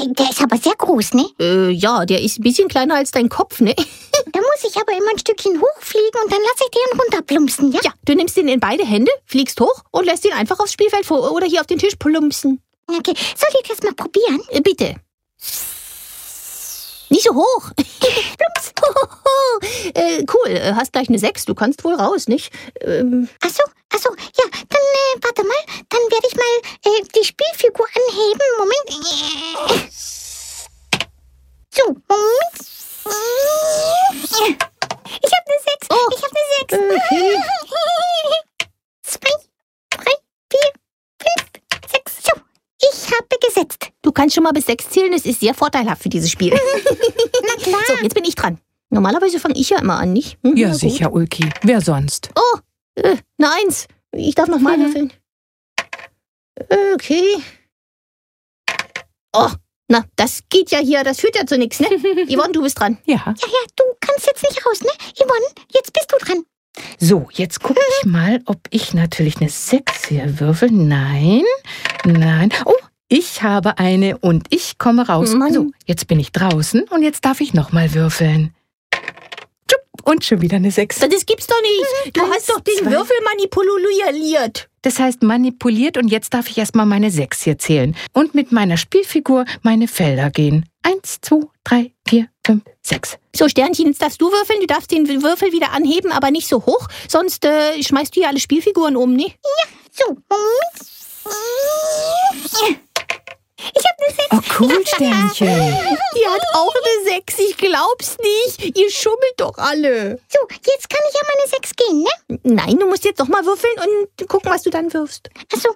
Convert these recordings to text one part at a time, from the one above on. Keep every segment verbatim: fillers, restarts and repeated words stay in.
Der ist aber sehr groß, ne? Äh, ja, der ist ein bisschen kleiner als dein Kopf, ne? Da muss ich aber immer ein Stückchen hochfliegen und dann lasse ich den runterplumpsen, ja? Ja, du nimmst ihn in beide Hände, fliegst hoch und lässt ihn einfach aufs Spielfeld vor oder hier auf den Tisch plumpsen. Okay, soll ich das mal probieren? Äh, bitte. Nicht so hoch. Plumps. äh, cool, hast gleich eine sechs, du kannst wohl raus, nicht? Ähm, Ach so, ach so, ja, dann, äh, warte mal, dann werde ich mal äh, die Spielfigur anheben. Moment. So, Moment. Ich habe eine sechs, Oh. ich habe eine sechs. Okay. Zwei, drei, vier, fünf, sechs. So, ich habe gesetzt. Du kannst schon mal bis sechs zählen, es ist sehr vorteilhaft für dieses Spiel. Na klar. So, jetzt bin ich dran. Normalerweise fange ich ja immer an, nicht? Hm, Ja, na gut. sicher, Ulki. Wer sonst? Oh, äh, eine Eins. Ich darf nochmal Mhm. würfeln. Okay. Oh, na, das geht ja hier, das führt ja zu nichts, ne? Yvonne, du bist dran. Ja. Ja, ja, du kannst jetzt nicht raus, ne? Yvonne, jetzt bist du dran. So, jetzt gucke ich mal, ob ich natürlich eine sechs hier würfel. Nein, nein. Oh, ich habe eine und ich komme raus. Mann. So, jetzt bin ich draußen und jetzt darf ich nochmal würfeln. Tschupp, und schon wieder eine sechs. Das gibt's doch nicht. Du Eins, hast doch den zwei. Würfel manipuliert. Das heißt manipuliert und jetzt darf ich erstmal meine sechs hier zählen und mit meiner Spielfigur meine Felder gehen. Eins, zwei, drei, vier, fünf, sechs. So, Sternchen, jetzt darfst du würfeln. Du darfst den Würfel wieder anheben, aber nicht so hoch. Sonst äh, schmeißt du ja alle Spielfiguren um, ne? So, Moment. Ich habe eine sechs. Oh, cool, Sternchen. Die hat auch eine sechs. Ich glaub's nicht. Ihr schummelt doch alle. So, jetzt kann ich ja meine sechs gehen, ne? Nein, du musst jetzt noch mal würfeln und gucken, was du dann wirfst. Achso.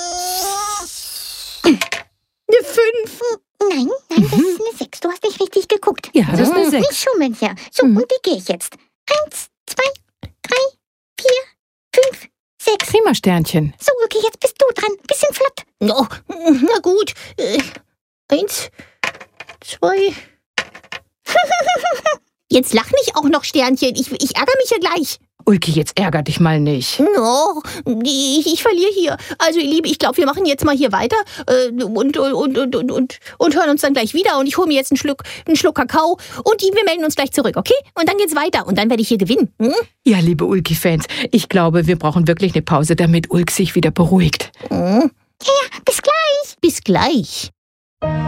Eine fünf. Nein, nein, das ist eine sechs. Du hast nicht richtig geguckt. Ja, das ist eine Mhm. sechs. Nicht schummeln hier. So, Mhm. und wie gehe ich jetzt? Eins, zwei, drei, vier, fünf, sechs. Prima, Sternchen. So, okay, jetzt bist du dran. Bisschen flott. Oh, na gut. Äh, eins, zwei. Jetzt lach nicht auch noch, Sternchen. Ich, ich ärgere mich ja gleich. Ulki, jetzt ärger dich mal nicht. Oh, ich, ich verliere hier. Also, ihr Liebe, ich glaube, wir machen jetzt mal hier weiter äh, und, und, und, und, und, und hören uns dann gleich wieder. Und ich hole mir jetzt einen Schluck, einen Schluck Kakao und die, wir melden uns gleich zurück, okay? Und dann geht's weiter und dann werde ich hier gewinnen. Hm? Ja, liebe Ulki-Fans, ich glaube, wir brauchen wirklich eine Pause, damit Ulk sich wieder beruhigt. Hm? Bis gleich. Bis gleich.